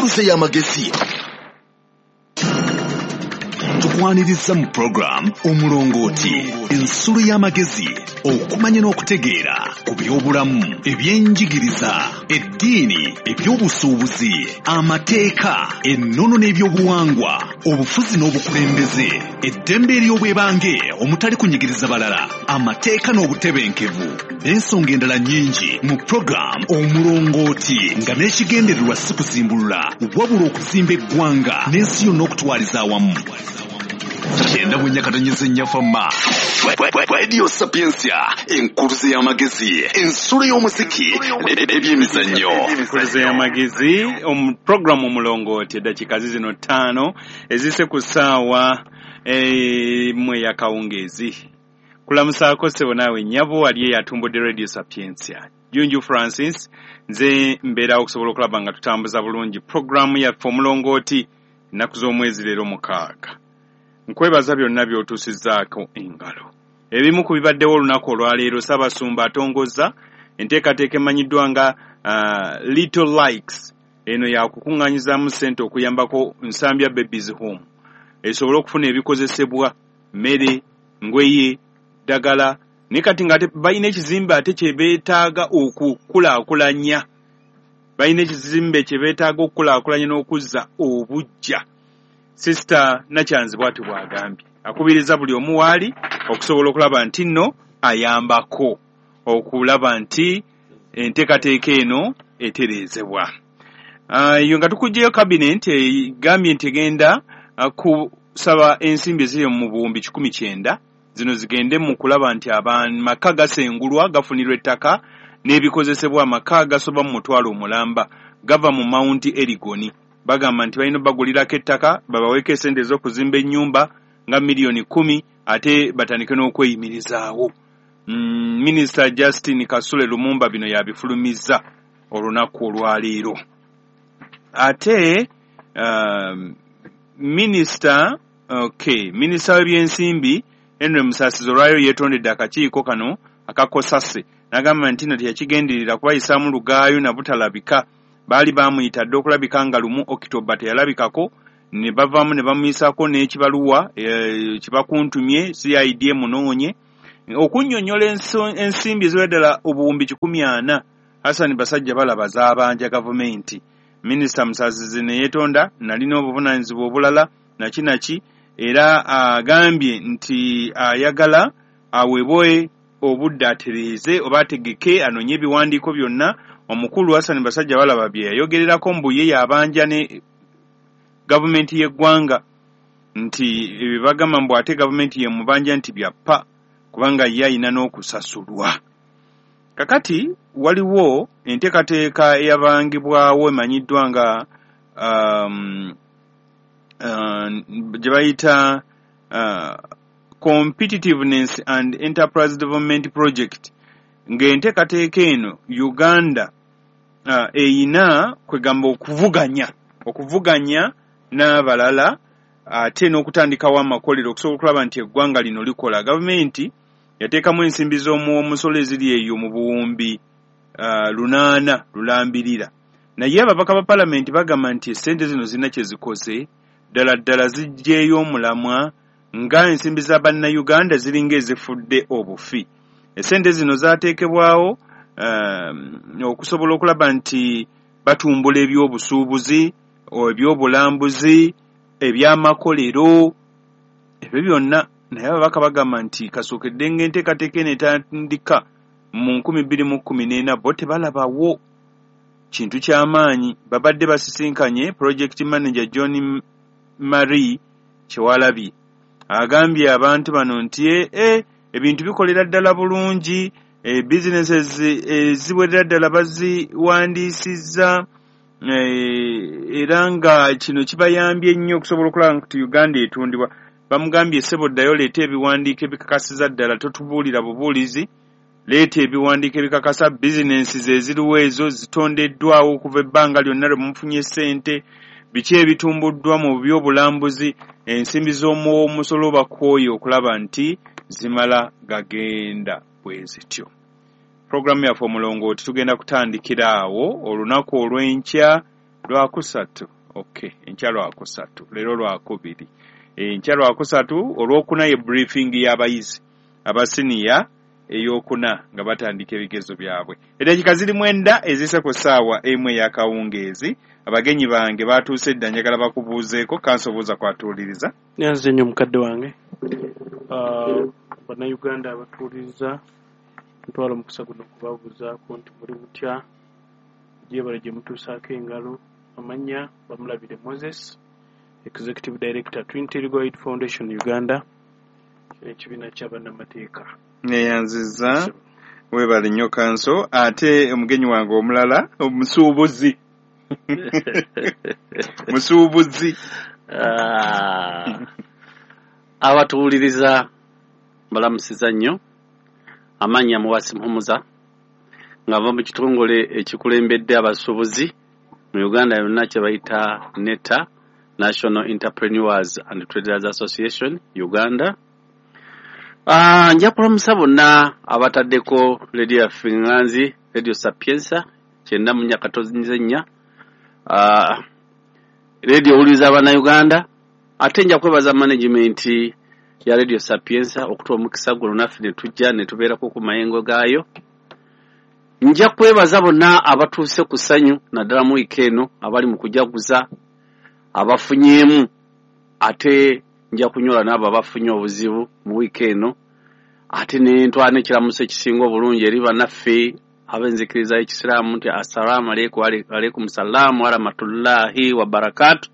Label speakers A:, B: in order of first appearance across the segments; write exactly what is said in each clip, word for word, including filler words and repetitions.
A: enkuluze y'amagezi. Tukwaniriza mu program omulongooti ensulu y'amagezi okumanya n'okutegeera ku by'obulamu ebyenjigiriza eddiini ebyobusuubuzi amateeka ennono n'ebyobuwangwa obufuzi n'obukulembeze eddembe ery'obwebange omutali kunyigiriza balala amateeka n'obutebenkevu n'ensonga endala nnyingi mu program omulongooti nga n'ekigendererwa si kuzimbulula wabula okuzimba eggwanga n'ensi yonna okutwaliza awamu. Yenda mwenyakatanyeze nnyafama Radio Sapiensia enkuluze y'amagezi ensulu y'omuziki n'ebyemizannyo.
B: Enkuluze y'amagezi omu program omulongooti eddakiika zino ttaano ezise ku ssaawa emu ey'akawungeezi. Kulamusaako ssebo naawe nnyabo wali eyatumbudde Radio Sapiensia. Junju Francis nze mbeera okusobola okulaba nga tutambuza bulungi programu yaffe omulongooti ennaku z'omwezi leero mukaaga. Nkwebaza byonna by'otuusizzaako engalo. Ebimu ku bibaddewo olunaku olwaleero Ssaabasumba atongozza enteekateeka emanyiddwa nga uh, Little Likes eno yakukuŋŋaanyizaamu ssente okuyambako Nsambya Babies Home esobole okufuna ebikozesebwa mmere ngweye ddagala ne kati nga balina ekizimbe ate kye beetaaga okukulaakulanya balina ekizimbe kye beetaaga okukulaakulanya n'okuzza obujja. Sister Nakyanzi bw'ati bw'agambye akubiriza buli omu waali okusobola okulaba nti nno ayambako okulaba nti enteekateeka eno etereezebwa. Eyo nga tukugyeyo cabinet egambye nti egenda kusaba ensimbi eziri mu buwumbi kikumi kyenda zino zigende mu kulaba nti amaka gasengulwa gafunirwa ettaka n'ebikozesebwa amaka agasoba mu mutwalo omulamba gava mu Mount Elgon. Bagamba nti balina bagulirako ettaka babaweeko esente ez'okuzimba ennyumba nga miliyoni kumi ate batandike n'okweyimirizaawo. Mm, Minisita Justin Kasule Lumumba bino yabifulumizza olunaku olwaleero. Ate uh, Minisita okay, Minisita w'ebyensimbi Henry Musasizi olwayo yeetondedde akakiiko kano akakosase n'agamba nti no teyakigenderera kubayisaamu lugaayo na butalabika. Baali bamuyitadde okulabika nga lumu Okitoba teyalabikako ne bavaamu ne bamuyisaako n'ekibaluwa e, kibakuntumye C I D munoonye okunnyonnyola ensimbi eziweddala obuwumbi kikumi ana. Hassan Basajja balaba zaabanja gavumenti. Minisita Musazizi ne yeetonda nalina obuvunaanyizibwa obulala nakinaki era agambye nti ayagala aweebwe obudde atereeze oba ategeke anoonye ebiwandiiko byonna. Omukulu Hassan Basajja balaba bye yayogererako mbu ye yabanja ne gavumenti y'eggwanga nti ebibagamba mbu ate gavumenti ye mubanja nti byappa kubanga ye ayina n'okusasulwa. Kakati waliwo enteekateeka eyabangibwawo emanyiddwa nga um, uh, gye bayita uh, Competitiveness and Enterprise Development Project ng'enteekateeka eno Uganda uh, eyina kwegamba okuvuganya okuvuganya n'abalala ate n'okutandikawo amakolero okusobola okulaba nti eggwanga lino likola. Gavumenti yateekamu ensimbi z'omusolo eziri eyo mu buwumbi uh, lunaana lulambirira naye ababaka ba palamenti bagamba nti essente zino zirina kye zikoze ddala ddala zijjeeyo omulamwa nga ensimbi za bannayuganda ziringa ezifudde obufi. Essente zino zaateekebwawo um, okusobola okulaba nti batumbula ebyobusuubuzi ebyobulambuzi ebyamakolero ebyo byonna naye ababaka bagamba nti kasookedde ng'enteekateeka eno etandika mu nkumi bbiri mu kkumi n'ena bo tebalabawo kintu ky'amaanyi. Babadde basisinkanye project manager John Marie Kyewalabye agambye abantu bano nti e ebintu bikolera ddala bulungi e, businesses eziwerera ddala baziwandiisizza e, era nga kino kibayambye ennyo okusobola okulaba nti Uganda etundibwa. Bamugambye ssebo ddayo leeta ebiwandiiko ebikakasiza ddala totubuulira bubuulizi leeta ebiwandiiko ebikakasa businesses eziriwo ezo zitondeddwawo okuva ebbanga lyonna lwe mufunye ssente biki ebitumbuddwa mu byobulambuzi ensimbi z'omusolo bakooye okulaba nti zimala gagenda bwe zityo. Programu yaffe omulongooti tugenda kutandikira awo olunaku olw'enkya lwakusatu okay enkya lwakusatu leero lwakubiri enkya lwakusatu olwokuna ye briefing y'abayizi abasiniya eyokuna nga batandika ebigezo byabwe eddakiika ziri mwenda ezise ku ssaawa emu ey'akawungeezi abagenyi bange batuuse dda njagala bakubuuzeeko kanso buuza kwatuuliriza
C: nyanze nnyo mukadde wange bannayuganda abatuuliriza ntwala omukisa guno okubabuuzaako nti muli butya gyebala gye mutuusaako engalo amanya bamulabire Moses Executive Director Trinity Legal Aid Foundation Uganda ekibiina ky'abannamateeka
B: neyanziza webale nnyo kanso ate omugenyi wange omulala omusuubuzi musuubuzi
D: abatuwuliriza balamusiza nnyo amanya Muwasi Muhumuza nga va mu kitongole ekikulembedde abasuubuzi mu Uganda yonna kye bayita NETA National Entrepreneurs and Traders Association Uganda. Ah, nja kulamusa bonna abataddeko Radio ya Finlanzi, Radio Sapienza, kyenda mu nyakatozi nnya. Ah, Radio uliza abana Uganda. Ate nja kwebaza management ya Radio Sapienza okutuwa mukisa guno naffe ne tujja ne tubeerako ku mayengo gaayo. Nja kwebaza bonna abatuuse ku ssanyu naddala mu wiiki eno abali mu kujaguza abafunyeemu ate nja kunyola n'abo abafunye obuzibu mu wiiki eno ate ne ntwana ekiramuso ekisinga obulungi eri bannaffe ab'enzikiriza y'ekisiraamu nti assalamu alaikum salaamu wa rahmatullahi wa barakatu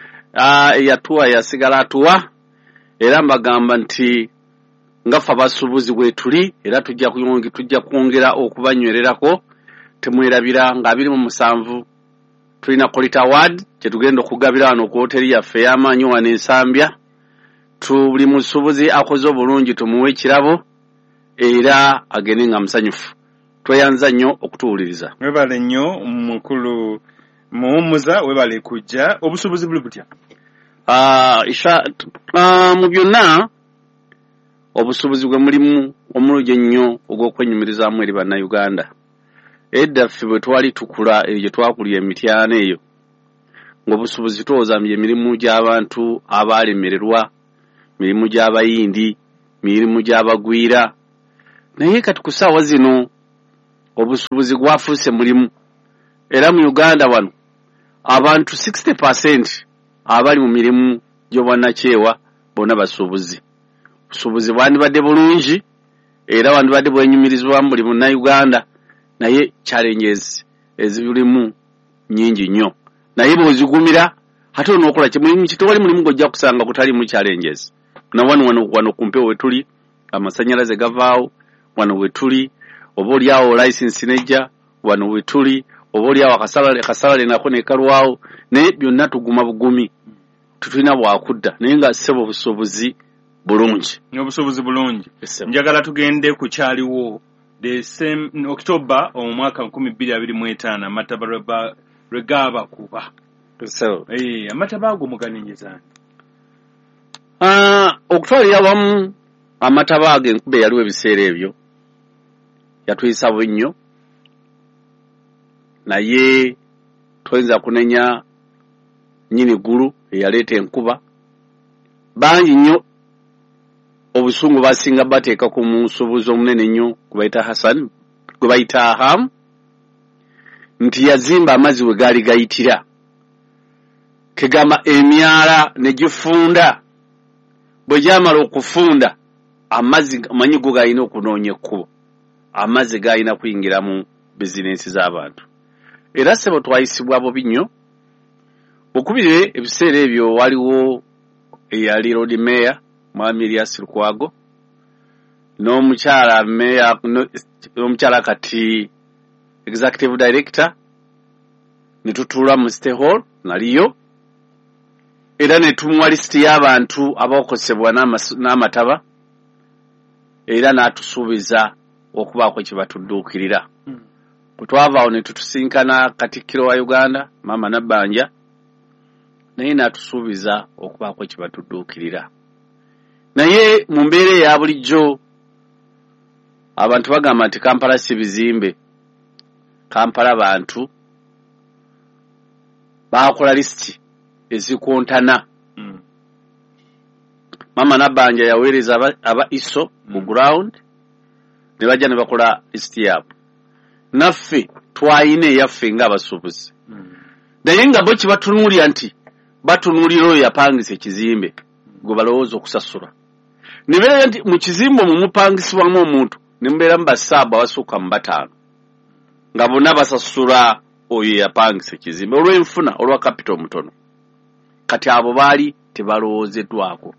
D: eyatuwa yasigala atuwa era mbagamba nti ngaffe abasuubuzi bwe tuli era tujja kuyongi tujja kwongera okubanywererako temwerabira nga abiri mu musanvu tulina Quality Award kye tugenda okugabira wano ku hoteri yaffe y'amaanyi wano Ensambya. Tuli musuubuzi akoze obulungi tumuwe ekirabo era agende nga musanyufu. Tweyanza nnyo okutuwuliriza.
B: Webale nnyo mukulu Muhumuza webale kujja obusuubuzi buli butya?
D: Ah, isha uh, mu byonna obusuubuzi bwe mulimu omulungi nnyo ogw'okwenyumirizaamu eri bannayuganda. Edda ffe bwe twali tukula eyo gye twakulira emityana eyo ng'obusuubuzi tulowooza emirimu gy'abantu abaalemererwa, mirimu gy'abayindi, mirimu gy'abagwira. Naye kati ku ssaawa zino obusuubuzi gwafuuse mulimu era mu Uganda wano abantu sixty percent abali mu mirimu gy'obwannakyewa bonna basuubuzi. Obusuubuzi bwandibadde bulungi era bwandibadde bwenyumirizibwamu buli munnayuganda naye challenges ezirimu nyingi nnyo. Naye bw'ozigumira ate onookola kye mulimu kitwali mulimu gojja kusanga kutali mu challenges. Na wano wano wano kumpewo we tuli amasanyalaze gavaawo wano we tuli oba oliawo license nejja wano we tuli oba oliawo akasalale akasalale nako nekalwawo naye byonna tuguma bugumi tutulina bwakudda naye nga ssebo obusuubuzi bulungi.
B: Obusuubuzi bulungi. Njagala tugende ku kyaliwo the same October omwaka nkumi bbiri abiri mu etaano amataba regaba kuba.
D: So,
B: eh amataba ago muganenyeza.
D: Ah, okutwalira wamu amataba ago enkube yaliwo ebiseera ebyo yatuyisa nnyo naye twenza kunenya nyini gulu eyaleeta enkuba bangi nnyo obusungu basinga bateeka ku musuubuzi omunene nnyo kubayita Hassan gwe bayita Aham nti yazimba amazzi we gaali gayitira kegamba emyala ne gifunda bwe gyamala okufunda amazzi amanyi go gaalina okunoonya ekkubo amazzi gaalina kuyingira mu bizinensi z'abantu era ssebo twayisibwa bubi nnyo okubire ebiseera ebyo waliwo eyali road mayor Mwami Elias Lukwago n'omukyala mayor n'omukyala kati executive director ne tutuula mu State Hall naliyo era ne tumuwa lisiti y'abantu abakosebwa n'amataba era n'atusuubiza okubaako kye batudduukirira. Mm. Bwe twavaawo ne tutusinkana Katikkiro wa Uganda Maama Nabbanja naye n'atusuubiza okubaako kye batudduukirira. Naye mu mbeera eya bulijjo abantu bagamba nti Kampala si bizimbe, Kampala bantu. baakola lisiti ezikontana.
B: Mm.
D: Mama Nabanja yaweereza aba, aba iso mu mm. ground ne bajja ne bakola lisiti yaabwe. Naffe twayina eyaffe ng'abasuubuzi. Mm. Naye nga bo kibatunuulira nti batunuulira oyo yapangisa ekizimbe gwe balowooza okusasula. Ne beera nti mu kizimbe omwo mupangisibwamu omuntu ne mubeeramu basaabu abasukka mu bataano nga bonna basasula oyo yapangisa ekizimbe olw'enfuna olwa capital mutono. Kati abo baali tebalowoozeddwako.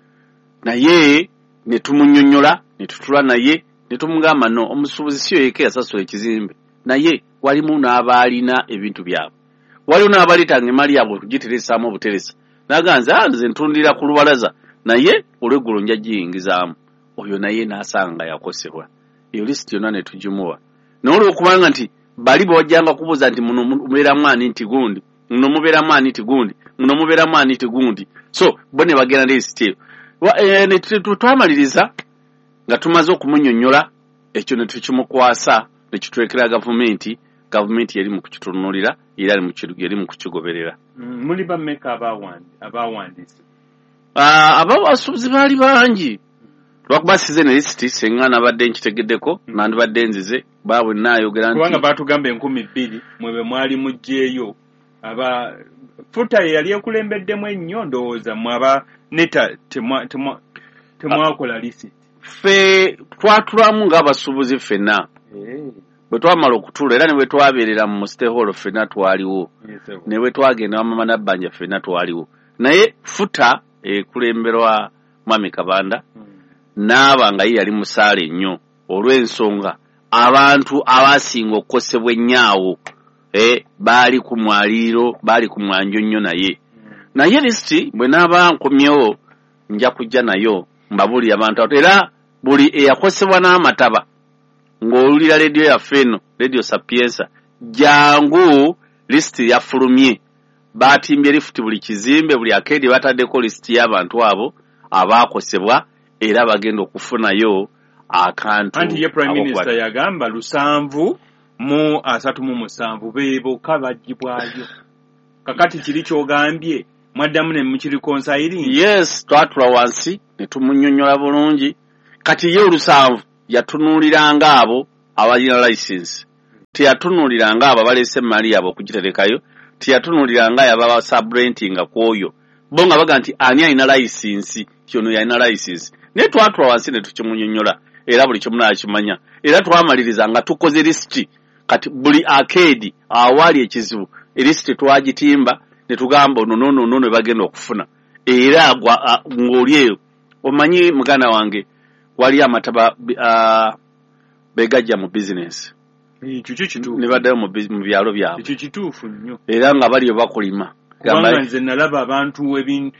D: Naye ne tumunyonnyola ne tutula naye ne tumugamba no omusuubuzi si yekka yasasula ekizimbe naye walimu n'abaalina ebintu byabwe. Waliwo n'abaleetanga emali yabwe okugiteresaamu obuteresa. N'aganza nze ntundira ku lubalaza naye olw'eggulo nja giyingizaamu. Oyo naye n'asanga yakosebwa. Eyo lisiti yonna ne tugimuwa. Naye olw'okubanga nti bali bwajjanga kubuuza nti muno mubeeramu ani nti gundi, muno mubeeramu ani nti gundi, muno mubeeramu ani nti gundi. So bo ne bagenda ne lisiti eyo. E, ne twamaliriza nga tumaze okumunnyonnyola ekyo ne tukimukwasa ne kitwekera gavumenti. Gavumenti yali mu kukitunulira era ali mu kirugi yali mu kukigoberera.
B: Mm, muli bameka abawandi abawandisi.
D: Ah, abawasuubuzi baali bangi. Lwakuba size ne lisiti senga nabadde nkitegeddeko mm. nandibadde nzize baabwe naayogera nti
B: kubanga baatugamba enkumi bbiri mwebe mwali mugjeeyo aba futa yali ekulembeddemu ennyo ndowooza mwaba neta temwakola lisiti.
D: Ffe twatulamu ng'abasuubuzi ffenna.
B: Hey.
D: Bwe twamala okutuula era ne bwe twabeerera mu State Hall ffenna twaliwo.
B: Yes,
D: ne bwe twagenda Mama Nabanja ffenna twaliwo. Naye futa ekulemberwa Mwami Kabanda mm. n'aba nga ye yali musaale nnyo olw'ensonga abantu abasinga okukosebwa ennyawo eh, baali ku mwaliiro baali ku mwanjo nnyo naye. Mm. Naye lisiti bwe naaba nkomyewo nja kujja nayo mbabulira abantu era buli eyakosebwa n'amataba ng'olulira radio yaffe eno Radio Sapienza jangu lisiti yafulumye baatimbye lifuti buli kizimbe buli akeedi bataddeko lisiti y'abantu abo abaakosebwa era bagenda okufunayo akantu.
B: Anti ye Prime Minister yagamba lusanvu mu asatu mu musanvu beebo kabagibwayo. Kakati kiri kyogambye mwaddamu ne mukiri konsayiringi.
D: Yes, twatula wansi ne tumunnyonnyola bulungi. Kati ye olusanvu yatunuuliranga abo abalina license. Teyatunuuliranga abo abaleese emali yabo okugiterekayo. Teyatunuuliranga yaba subrentinga kwoyo. Bo nga baga nti ani alina license kyono yalina license. Naye twatula wansi ne tukimunnyonnyola era buli kimu n'akimanya. Era twamaliriza nga tukoze lisiti kati buli akeedi awali ekizibu lisiti twagitimba ne tugamba ono nono nono ne bagenda okufuna. Era ng'oli eyo omanyi muganda wange wali amataba uh, begajja mu business.
B: Ekyo kituufu.
D: Ne baddayo mu byalo byabwe.
B: Ekyo kituufu nnyo.
D: Era nga baliyo bakulima.
B: Kubanga nze nalaba abantu ebin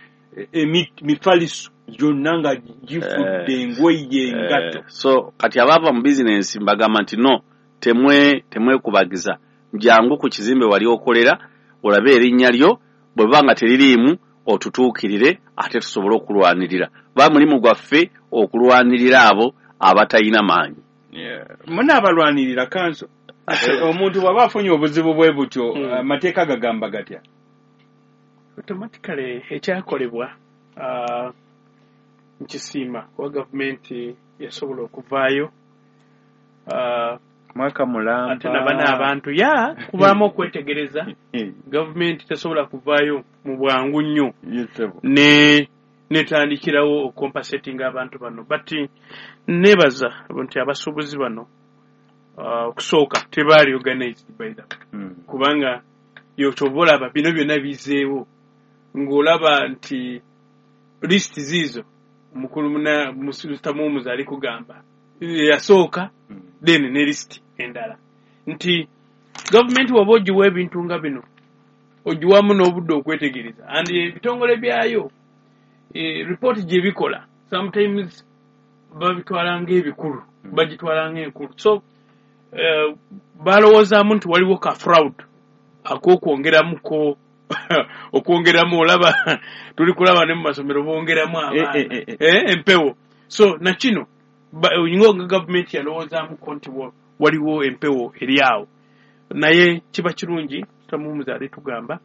B: emifaliso gyonna nga gifudde engweye engatto.
D: So kati abava mu business mbagamba nti no temwe temwekubagiza jangu ku kizimbe wali okolera olabe erinnya lyo bwe banga teririimu otutuukirire ate tusobole okulwanirira. Ba mulimu gwaffe okulwanirira abo abatayina maanyi.
B: Yeah. Muna abalwanirira kanso. Omuntu bw'aba afunye obuzibu bwe butyo amateeka gagamba gatya?
C: Automatically ekyakolebwa uh, nkisiima kuba gavumenti yasobola okuvaayo uh,
B: mwaka mulamba
C: ate nabana abantu ya kubaamu okwetegereza gavumenti tesobola kuvaayo mu bwangu nnyo ne netandikirawo okompensating abantu bano but nebaza nti abasuubuzi bano okusooka uh, tebaali organized by them mm. kubanga yotobola aba bino byonna bizeewo ng'olaba nti list zizo mukulu muna musitamu muzali kugamba yasooka mm. then ne list endala nti government wabo ogiwa ebintu nga bino ogiwamu n'obudde okwetegereza and ebitongole byayo e, report gye bikola sometimes babitwala ng'ebikulu mm. bagitwala ng'enkulu so uh, balowoozamu nti waliwo ka fraud ak'okwongeramuko okwongeramu olaba tuli kulaba ne mu masomero bongeramu abaana eh, eh, eh, eh, empewo so na kino nga gavumenti yalowoozaamu konti waliwo empewo eri awo naye kiba kirungi tutamuumuza ali tugamba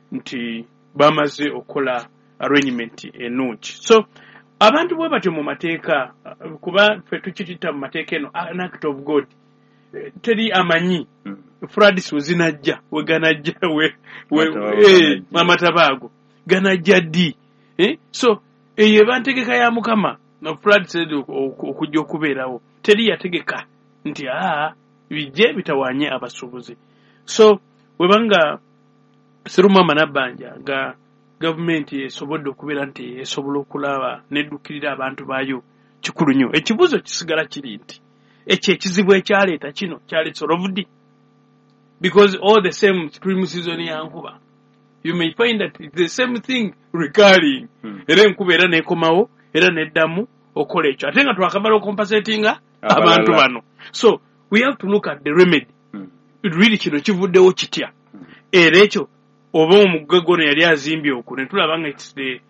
C: nti bamaze okola arrangement ennungi. So abantu bwe batyo mu mateeka kuba ffe tukiyita mu mateeka eno an act of God teri amanyi floods we zinajja we ganajja we we amatabaago ganajja ddi eh so eyo bantegeka ya mukama no floods okujja okubeerawo teri yategeka nti aa bijje bitawanye abasuubuzi. So webanga Sserumwama Nabbanja nga gavumenti esobodde okubeera nti esobola okulaba neddukirira abantu baayo kikulu nnyo. Ekibuuzo kisigala kiri nti ekyo ekizibu ekyaleeta kino kyali solved because all the same spring season ya nkuba you may find that it's the same thing recurring hmm. era enkuba era nekomawo era neddamu okola ekyo ate nga twakamala okompensatinga abantu bano. So we have to look at the remedy hmm. really kino kivuddewo kitya hmm. era ekyo oba omuggago ne yali azimbye okwo ne tulaba nga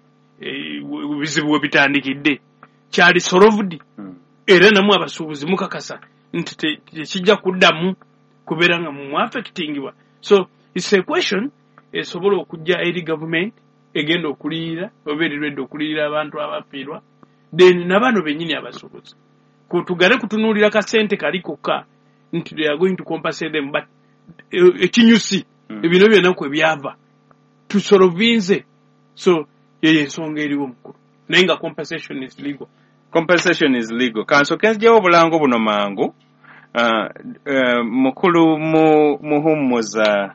C: bizibu we bitandikidde kyali solved hmm. era namwe abasuubuzi mukakasa nti tekijja kuddamu kubeera nga mu affectingibwa. So it's a question esobola okujja eri government egenda okuliyira oba erirwedde okuliyira abantu abafiirwa then nabano bennyini abasuubuzi kutugale kutunuulira kasente kali kokka nti they are going to compensate them but ekinyusi mm. ebino byonna kwe byava tusolovinze. So yeye ensonga eriwo mukulu naye nga compensation is legal.
B: Compensation is legal. Kanso kenzijawo obulango buno mangu uh, uh, mukulu mu muhummuza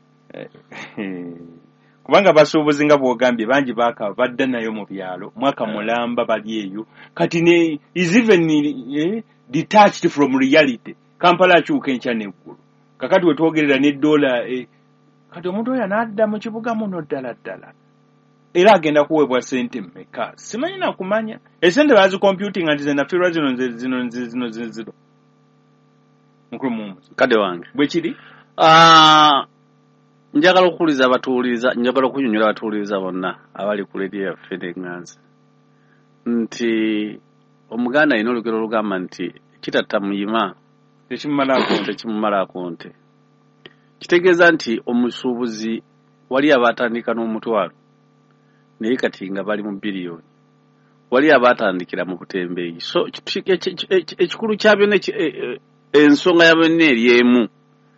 B: uh, kubanga basuubuzi nga bw'ogambye bangi baaka badda nayo mu byalo mwaka mulamba bali eyo kati ne is even eh, detached from reality. Kampala akyuka enkya n'eggulu kakati wetwogerera n'eddola eh, kati omuntu oyo anadda mu kibuga muno ddala ddala era agenda kuweebwa sente mmeka simanyi nakumanya esente bazi computing nti zenafiirwa zino zino zino zino mukulu mumuzi
D: kade wange
B: bwe kiri
D: ah njagala okuwuliza abatuwuliza njagala okunyonyola abatuwuliza bonna abali ku leediyo yaffe n'enganzi nti omuganda alina olugero olugamba nti kitatta muyima tekimumalaako nte kitegeeza nti omusuubuzi wali abaatandika n'omutwalo naye kati nga bali mu biliyoni wali abaatandikira mu butembeeyi. So ekikulu kya byonna ensonga ya byonna eri emu